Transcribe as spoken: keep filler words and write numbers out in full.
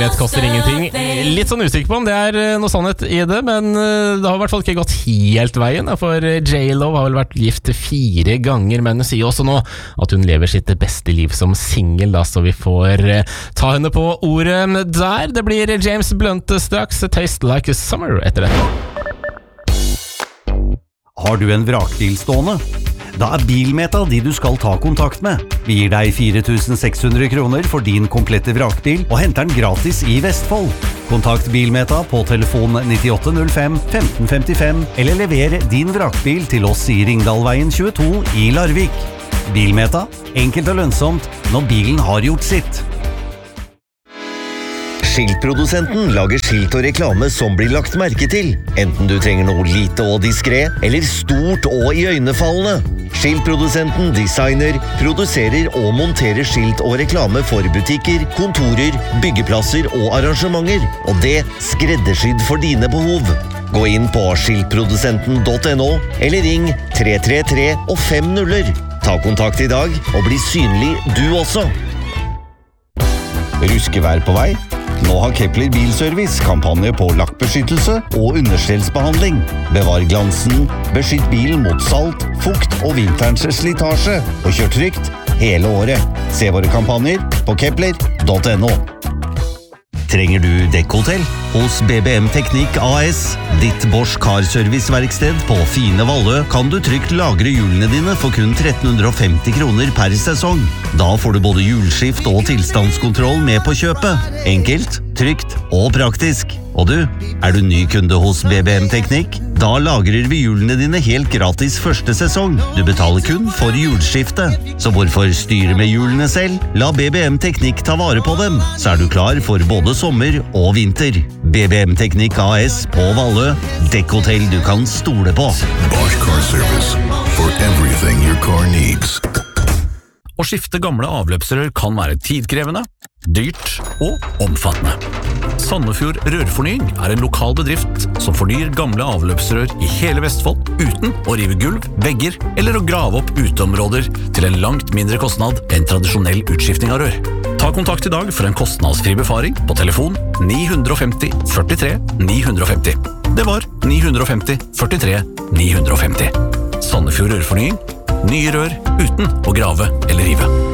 kjærlighet koster ingenting. Litt sånn usikker på om det er noe sannhet i det, men det har i hvert fall ikke gått helt veien, for J-Lo har vel vært gift fire ganger, men hun sier også nå at hun lever sitt beste liv som single, da, så vi får ta henne på ordet der. Det blir James Blunt straks, Taste Like a Summer etter dette. Har du en vrakbil stående? Da er Bilmeta de du skal ta kontakt med. Vi gir deg fire tusen seks hundre kroner for din komplette vrakbil og henter den gratis i Vestfold. Kontakt Bilmeta på telefon nittiåtte null fem femten femtifem eller lever din vrakbil til oss i Ringdalveien tjueto i Larvik. Bilmeta, enkelt og lønnsomt når bilen har gjort sitt. Skiltprodusenten lager skilt og reklame som blir lagt merke til, enten du trenger noe lite og diskret, eller stort og iøynefallende. Skiltprodusenten designer, produserer og monterer skilt og reklame for butikker, kontorer, byggeplasser og arrangementer, og det skreddersydd for dine behov. Gå inn på skiltprodusenten punktum no eller ring tre tre tre og fem nuller. Ta kontakt i dag og bli synlig du også. Ruskevær på vei? Nå har Kepler Bilservice kampanje på lakkbeskyttelse og understellsbehandling. Bevar glansen, beskytt bilen mot salt, fukt og vinterens slitasje, og kjør trygt hele året. Se våre kampanjer på kepler punktum no. Trenger du dekkhotell? Hos B B M Teknikk A S, ditt Bosch Car Service-verksted på Fine Vallø, kan du trygt lagre hjulene dine for kun tretten hundre og femti kroner per sesong. Da får du både hjulskift og tilstandskontroll med på kjøpet. Enkelt, trygt og praktisk. Og du, er du ny kunde hos B B M Teknikk? Da lagrer vi hjulene dine helt gratis første sesong. Du betaler kun for hjulskifte. Så hvorfor styre med hjulene selv? La B B M Teknikk ta vare på dem, så er du klar for både sommer og vinter. B B M Teknikk A S på Vallø. Dekkhotell du kan stole på. Bosch Car Service. For everything your car needs. Å skifte gamle avløpsrør kan være tidkrevende, dyrt og omfattende. Sandefjord Rørfornying er en lokal bedrift som fornyer gamle avløpsrør i hele Vestfold uten å rive gulv, vegger eller å grave opp uteområder til en langt mindre kostnad enn tradisjonell utskifting av rør. Ta kontakt i dag for en kostnadsfri befaring på telefon ni fem nul førtitre ni fem null. Det var ni fem nul førtitre ni fem null. Sandefjord Rørfornying. Nye rør uten å grave eller rive.